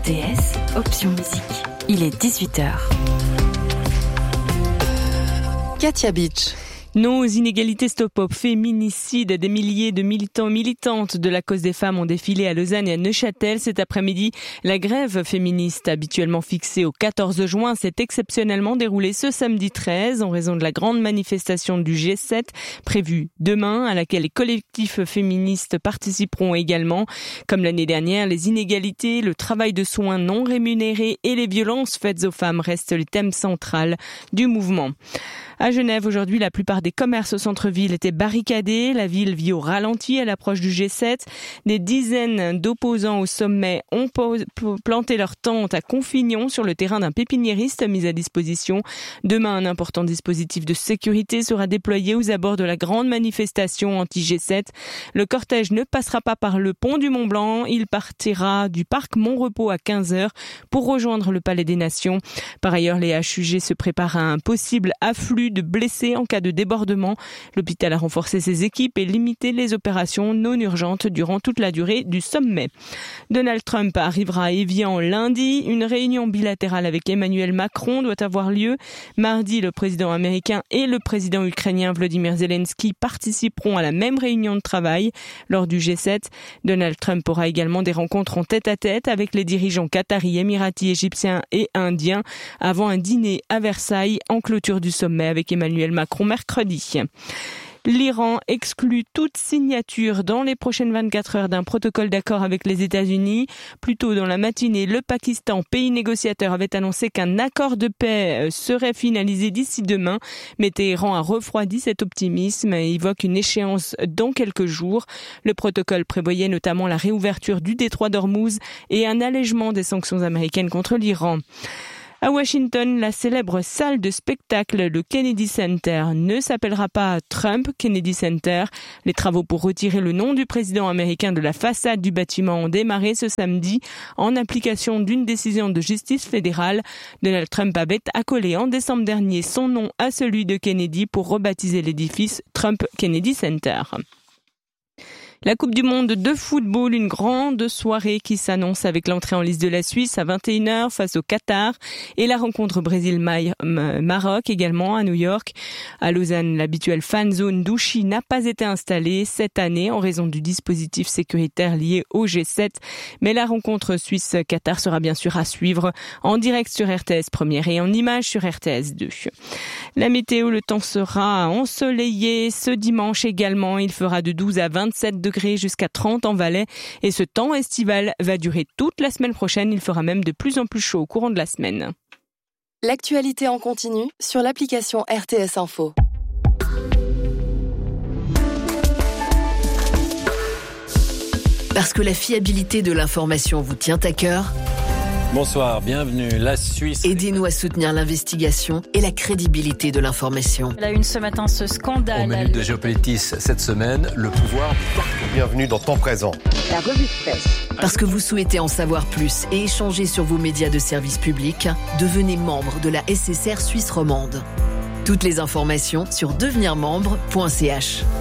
RTS, option musique. Il est 18h. Katia Beach. Non aux inégalités, stop au féminicide. Des milliers de militants et militantes de la cause des femmes ont défilé à Lausanne et à Neuchâtel cet après-midi. La grève féministe, habituellement fixée au 14 juin, s'est exceptionnellement déroulée ce samedi 13 en raison de la grande manifestation du G7 prévue demain, à laquelle les collectifs féministes participeront également. Comme l'année dernière, les inégalités, le travail de soins non rémunérés et les violences faites aux femmes restent les thèmes centraux du mouvement. À Genève, aujourd'hui, la plupart des commerces au centre-ville étaient barricadés. La ville vit au ralenti à l'approche du G7. Des dizaines d'opposants au sommet ont planté leur tente à Confignon sur le terrain d'un pépiniériste mis à disposition. Demain, un important dispositif de sécurité sera déployé aux abords de la grande manifestation anti-G7. Le cortège ne passera pas par le pont du Mont-Blanc. Il partira du parc Mont-Repos à 15h pour rejoindre le Palais des Nations. Par ailleurs, les HUG se préparent à un possible afflux de blessés en cas de débordement. L'hôpital a renforcé ses équipes et limité les opérations non urgentes durant toute la durée du sommet. Donald Trump arrivera à Évian lundi. Une réunion bilatérale avec Emmanuel Macron doit avoir lieu. Mardi, le président américain et le président ukrainien Volodymyr Zelensky participeront à la même réunion de travail. Lors du G7, Donald Trump aura également des rencontres en tête-à-tête avec les dirigeants qataris, émiratis, égyptiens et indiens avant un dîner à Versailles en clôture du sommet avec Emmanuel Macron mercredi. L'Iran exclut toute signature dans les prochaines 24 heures d'un protocole d'accord avec les États-Unis. Plus tôt dans la matinée, le Pakistan, pays négociateur, avait annoncé qu'un accord de paix serait finalisé d'ici demain. Mais Téhéran a refroidi cet optimisme et évoque une échéance dans quelques jours. Le protocole prévoyait notamment la réouverture du détroit d'Ormuz et un allègement des sanctions américaines contre l'Iran. À Washington, la célèbre salle de spectacle, le Kennedy Center, ne s'appellera pas Trump Kennedy Center. Les travaux pour retirer le nom du président américain de la façade du bâtiment ont démarré ce samedi en application d'une décision de justice fédérale. Donald Trump avait accolé en décembre dernier son nom à celui de Kennedy pour rebaptiser l'édifice Trump Kennedy Center. La Coupe du Monde de football, une grande soirée qui s'annonce avec l'entrée en lice de la Suisse à 21h face au Qatar et la rencontre Brésil-Maroc également à New York. À Lausanne, l'habituelle fan zone d'Ouchy n'a pas été installée cette année en raison du dispositif sécuritaire lié au G7. Mais la rencontre Suisse-Qatar sera bien sûr à suivre en direct sur RTS Première et en images sur RTS 2. La météo, le temps sera ensoleillé ce dimanche également. Il fera de 12 à 27 degrés jusqu'à 30 en Valais et ce temps estival va durer toute la semaine prochaine. Il fera même de plus en plus chaud au courant de la semaine. L'actualité en continu sur l'application RTS Info. Parce que la fiabilité de l'information vous tient à cœur. Bonsoir, bienvenue. La Suisse. Aidez-nous à soutenir l'investigation et la crédibilité de l'information. Elle a eu ce matin ce scandale. Au menu de Géopolitis cette semaine, le pouvoir du parc. Bienvenue dans Temps Présent. La revue de presse. Parce que vous souhaitez en savoir plus et échanger sur vos médias de service public, devenez membre de la SSR Suisse romande. Toutes les informations sur devenirmembre.ch.